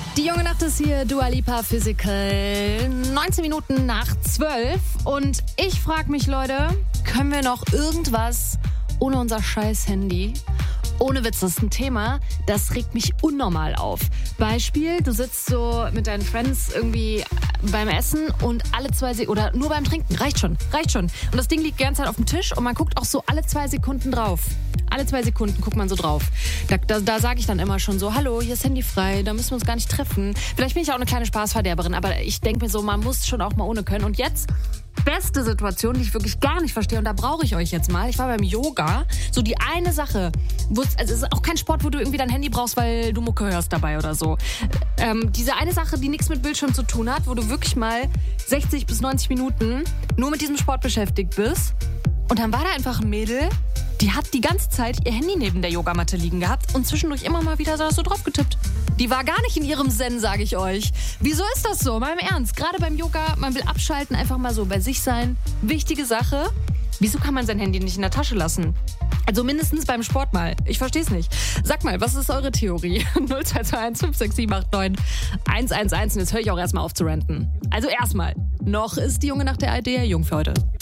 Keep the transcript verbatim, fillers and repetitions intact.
Die junge Nacht ist hier, Dua Lipa, Physical, neunzehn Minuten nach zwölf. Und ich frage mich, Leute, können wir noch irgendwas ohne unser scheiß Handy? Ohne Witz, das ist ein Thema, das regt mich unnormal auf. Beispiel, du sitzt so mit deinen Friends irgendwie beim Essen und alle zwei Sekunden, oder nur beim Trinken, reicht schon, reicht schon. Und das Ding liegt die ganze Zeit auf dem Tisch und man guckt auch so alle zwei Sekunden drauf. Alle zwei Sekunden guckt man so drauf. Da, da, da sage ich dann immer schon so, hallo, hier ist Handy frei, da müssen wir uns gar nicht treffen. Vielleicht bin ich auch eine kleine Spaßverderberin, aber ich denke mir so, man muss schon auch mal ohne können. Und jetzt, beste Situation, die ich wirklich gar nicht verstehe, und da brauche ich euch jetzt mal. Ich war beim Yoga, so die eine Sache, wo es, also es ist auch kein Sport, wo du irgendwie dein Handy brauchst, weil du Mucke hörst dabei oder so. Ähm, diese eine Sache, die nichts mit Bildschirm zu tun hat, wo du wirklich mal sechzig bis neunzig Minuten nur mit diesem Sport beschäftigt bist. Und dann war da einfach ein Mädel, die hat die ganze Zeit ihr Handy neben der Yogamatte liegen gehabt und zwischendurch immer mal wieder so drauf getippt. Die war gar nicht in ihrem Zen, sage ich euch. Wieso ist das so? Mal im Ernst. Gerade beim Yoga, man will abschalten, einfach mal so bei sich sein. Wichtige Sache. Wieso kann man sein Handy nicht in der Tasche lassen? Also mindestens beim Sport mal. Ich verstehe es nicht. Sag mal, was ist eure Theorie? null zwei zwei eins fünf sechs sieben acht neun eins eins eins. Und jetzt höre ich auch erstmal auf zu ranten. Also erstmal, noch ist die junge Nacht der Idee jung für heute.